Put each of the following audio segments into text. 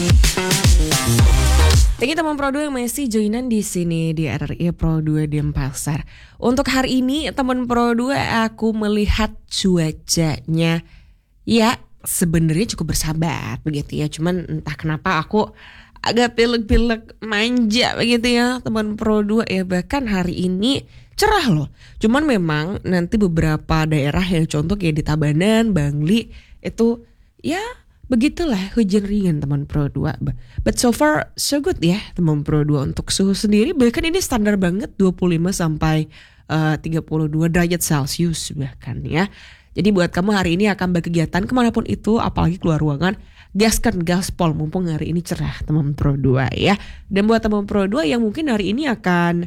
Thank you teman Pro 2 yang masih joinan di sini di RRI Pro 2 Denpasar. Untuk hari ini teman Pro 2 aku melihat cuacanya ya sebenarnya cukup bersahabat begitu ya. Cuman entah kenapa aku agak pilek-pilek manja begitu ya teman Pro 2 ya. Bahkan hari ini cerah loh. Cuman memang nanti beberapa daerah yang contoh kayak di Tabanan, Bangli itu ya begitulah hujan ringan teman Pro 2. But so far so good ya teman Pro 2. Untuk suhu sendiri bahkan ini standar banget 25 sampai 32 derajat Celcius bahkan ya. Jadi buat kamu hari ini akan berkegiatan kemanapun itu, apalagi keluar ruangan, gaskan gaspol mumpung hari ini cerah teman Pro 2 ya. Dan buat teman Pro 2 yang mungkin hari ini akan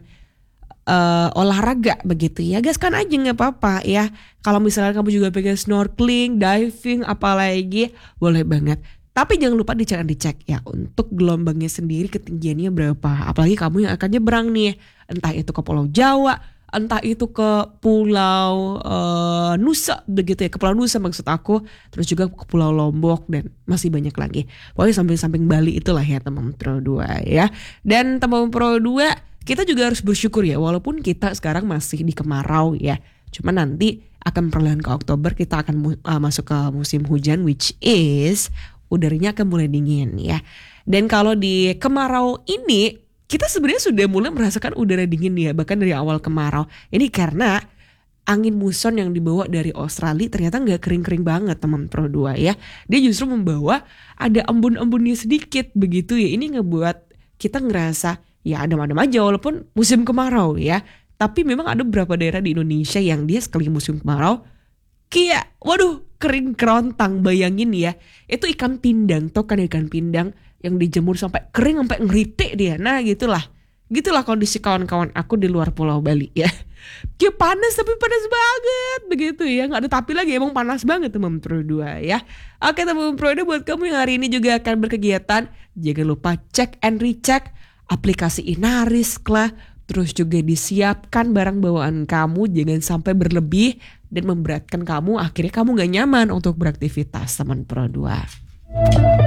olahraga begitu ya, gaskan aja nggak apa-apa ya. Kalau misalnya kamu juga pengen snorkeling, diving, apalagi boleh banget. Tapi jangan lupa dicek ya untuk gelombangnya sendiri ketinggiannya berapa. Apalagi kamu yang akan nyebrang nih, entah itu ke Pulau Jawa, entah itu ke Pulau Nusa begitu ya, ke Pulau Nusa maksud aku, terus juga ke Pulau Lombok dan masih banyak lagi. Pokoknya samping-samping Bali itulah ya teman Pro 2 ya. Dan teman Pro 2 kita juga harus bersyukur ya, walaupun kita sekarang masih di kemarau ya. Cuma nanti akan perlahan ke Oktober kita akan masuk ke musim hujan, which is udaranya akan mulai dingin ya. Dan kalau di kemarau ini kita sebenarnya sudah mulai merasakan udara dingin ya, bahkan dari awal kemarau. Ini karena angin muson yang dibawa dari Australia ternyata nggak kering-kering banget teman Pro 2 ya. Dia justru membawa ada embun-embunnya sedikit begitu ya. Ini ngebuat kita ngerasa ya adem-adem aja walaupun musim kemarau ya. Tapi memang ada beberapa daerah di Indonesia yang dia sekali musim kemarau kayak waduh kering kerontang. Bayangin ya, itu ikan pindang, tau kan ikan pindang yang dijemur sampai kering sampai ngeritik dia. Nah gitulah kondisi kawan-kawan aku di luar Pulau Bali ya. Kayak panas tapi panas banget begitu ya. Gak ada tapi lagi, emang panas banget teman Pro 2 ya. Oke teman Pro 2, buat kamu yang hari ini juga akan berkegiatan, jangan lupa cek and recheck aplikasi Inaris lah. Terus juga disiapkan barang bawaan kamu, jangan sampai berlebih dan memberatkan kamu. Akhirnya kamu gak nyaman untuk beraktivitas teman Pro 2.